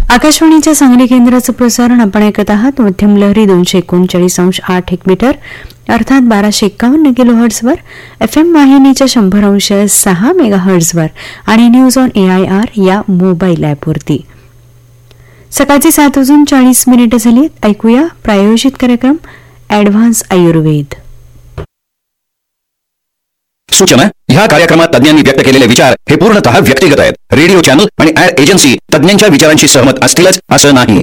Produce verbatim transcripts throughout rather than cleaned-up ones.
आकाशवाणीच्या सांगली केंद्राचं प्रसारण आपण ऐकत आहात. मध्यम लहरी दोनशे एकोणचाळीस अंश आठ एक मीटर अर्थात बाराशे एक्कावन्न किलो हर्ट्झवर, एफ एम वाहिनीच्या शंभर अंश सहा मेगा हर्ट्झवर आणि news on A I R या मोबाईल ॲपवरती. सकाळची सात वाजून चाळीस मिनिटं झाली. ऐकूया प्रायोजित कार्यक्रम ॲडव्हान्स आयुर्वेद. सूचना: ह्या कार्यक्रमात तज्ञांनी व्यक्त केलेले विचार हे पूर्णतः व्यक्तिगत आहेत. रेडिओ चॅनल आणि ऍड एजन्सी तज्ञांच्या विचारांशी सहमत असतीलच असं नाही.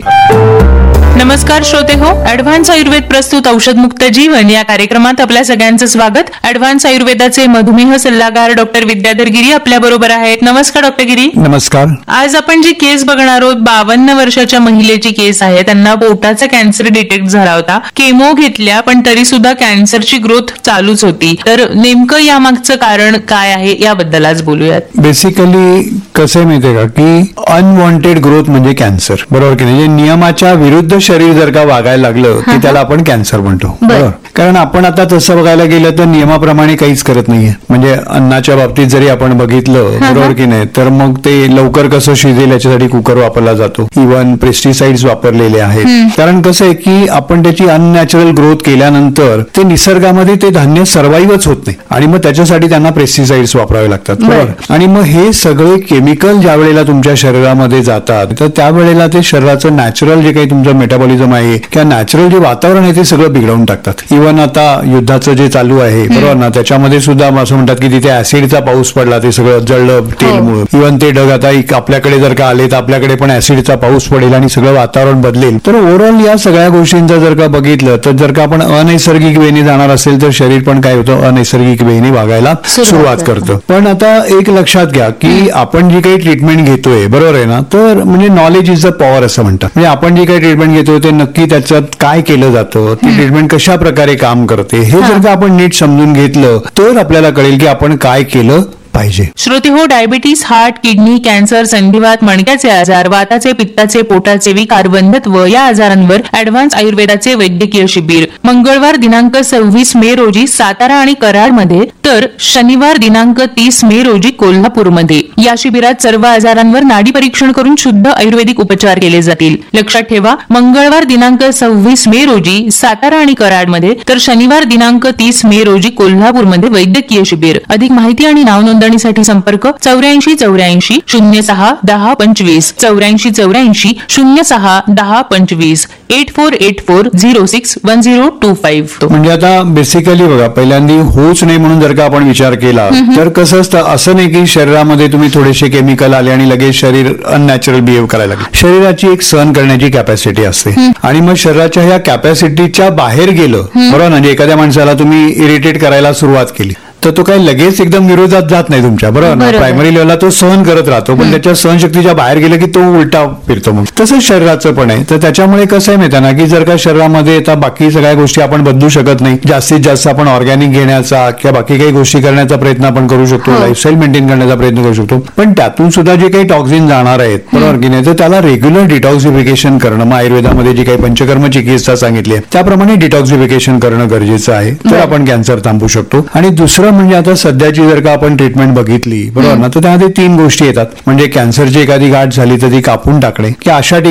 नमस्कार श्रोते हो, ॲडव्हान्स आयुर्वेद प्रस्तुत औषधमुक्त जीवन या कार्यक्रमात आपल्या सगळ्यांचं स्वागत. ॲडव्हान्स आयुर्वेदाचे मधुमेह सल्लागार डॉक्टर विद्याधर गिरी आपल्या बरोबर आहेत. नमस्कार डॉक्टर गिरी. नमस्कार. आज आपण जी केस बघणार आहोत, बावन्न वर्षाच्या महिलेची केस आहे. त्यांना पोटाचा कॅन्सर डिटेक्ट झाला होता. केमो घेतल्या पण तरी सुद्धा कॅन्सरची ग्रोथ चालूच होती. तर नेमकं यामागचं कारण काय आहे याबद्दल आज बोलूयात. बेसिकली कसं आहे माहितीये का की अनवॉन्टेड ग्रोथ म्हणजे कॅन्सर, बरोबर की नाही. नियमाच्या विरुद्ध शरीर जर का वागायला लागलं की त्याला आपण कॅन्सर म्हणतो, बरोबर. कारण आपण आता तसं बघायला गेलं तर नियमाप्रमाणे काहीच करत नाहीये. म्हणजे अन्नाच्या बाबतीत जरी आपण बघितलं, बरोबर की नाही, तर मग ते लवकर कसं शिजेल याच्यासाठी कुकर वापरला जातो. इव्हन पेस्टिसाइड्स वापरलेले आहेत. कारण कसं आहे की आपण त्याची अननॅचरल ग्रोथ केल्यानंतर ते निसर्गामध्ये ते धान्य सर्वाईव्हच होत नाही आणि मग त्याच्यासाठी त्यांना पेस्टिसाइड्स वापरावे लागतात, बरोबर. आणि मग हे सगळे केमिकल ज्या वेळेला तुमच्या शरीरामध्ये जातात तर त्यावेळेला ते शरीराचं नॅचरल जे काही तुमचं मेटाबॉलिझम आहे किंवा नॅचरल जे वातावरण आहे ते सगळं बिघडवून टाकतात. इव्हन आता युद्धाचं जे चालू आहे, बरोबर ना, त्याच्यामध्ये सुद्धा असं म्हणतात की तिथे ऍसिडचा पाऊस पडला, ते सगळं जळलं तेलमुळे. इव्हन ते ढग आता आपल्याकडे जर का आले तर आपल्याकडे पण ऍसिडचा पाऊस पडेल आणि सगळं वातावरण बदलेल. तर ओव्हरऑल या सगळ्या गोष्टींचा जर का बघितलं तर जर का आपण अनैसर्गिक वेने जाणार असेल तर शरीर पण काय होतं, अनैसर्गिक वेने वागायला सुरुवात करतं. पण आता एक लक्षात घ्या की आपण जी काही ट्रीटमेंट घेतोय, बरोबर आहे ना, तर म्हणजे नॉलेज इज अ पॉवर असं म्हणतात. म्हणजे आपण जी काही ट्रीटमेंट घेतोय ते नक्की त्याच्यात काय केलं जातं, ती ट्रीटमेंट कशा प्रकारे काम करते हे जर का आपण नीट समजून घेतलं तर आपल्याला कळेल की आपण काय केलं पाहिजे. श्रोते हो, डायबिटीस, हार्ट, किडनी, कॅन्सर, संधिवात, मणक्याचे आजार, वाताचे, पित्ताचे, पोटाचे विकार, बंधत्व या आजारांवर ॲडव्हान्स आयुर्वेदाचे वैद्यकीय शिबिर मंगळवार दिनांक सव्वीस मे रोजी सातारा आणि कराडमध्ये, तर शनिवार दिनांक तीस मे रोजी कोल्हापूरमध्ये. या शिबिरात सर्व आजारांवर नाडी परीक्षण करून शुद्ध आयुर्वेदिक उपचार केले जातील. लक्षात ठेवा, मंगळवार दिनांक सव्वीस मे रोजी सातारा आणि कराडमध्ये, तर शनिवार दिनांक तीस मे रोजी कोल्हापूरमध्ये वैद्यकीय शिबिर. अधिक माहिती आणि नाव नोंदणीसाठी संपर्क चौऱ्याऐंशी चौऱ्याऐंशी शून्य सहा दहा पंचवीस चौऱ्याऐंशी चौऱ्याऐंशी शून्य सहा दहा पंचवीस eight four eight four zero six one zero to five. म्हणजे आता बेसिकली बघा, पहिल्यांदा होच नाही म्हणून जर का आपण विचार केला तर कसं असतं, असं नाही की शरीरामध्ये तुम्ही थोडेसे केमिकल आले आणि लगेच शरीर अननॅचरल बिहेव करायला लागले. शरीराची एक सहन करण्याची कॅपॅसिटी असते आणि मग शरीराच्या ह्या कॅपॅसिटीच्या बाहेर गेलं, बरोबर. म्हणजे एखाद्या माणसाला तुम्ही इरिटेट करायला सुरुवात केली तर तो काही लगेच एकदम विरोधात जात नाही तुमच्या, बरोबर ना. प्रायमरी लेवलला तो सहन करत राहतो, पण त्याच्या सहनशक्तीच्या बाहेर गेलं की तो उलटा फिरतो. मग तसंच शरीराचं पण आहे. तर त्याच्यामुळे कसं आहे माहिती ना की जर का शरीरामध्ये आता बाकी सगळ्या गोष्टी आपण बदलू शकत नाही, जास्तीत जास्त आपण ऑर्गॅनिक घेण्याचा किंवा बाकी काही गोष्टी करण्याचा प्रयत्न आपण करू शकतो, लाईफस्टाईल मेंटेन करण्याचा प्रयत्न करू शकतो. पण त्यातून सुद्धा जे काही टॉक्झिन जाणार आहेत, बरोबर की नाही, तर त्याला रेग्युलर डिटॉक्सिफिकेशन करणं, मग आयुर्वेदामध्ये जी काही पंचकर्म चिकित्सा सांगितली आहे त्याप्रमाणे डिटॉक्सिफिकेशन करणं गरजेचं आहे. तर आपण कॅन्सर थांबू शकतो. आणि दुसरं म्हणजे आता सध्या जर का आपण ट्रीटमेंट बघितली, बरोबर ना, तर त्यामध्ये तीन गोष्टी येतात. म्हणजे कॅन्सरची एखादी गाठ झाली तर ती कापून टाकणे, की अशा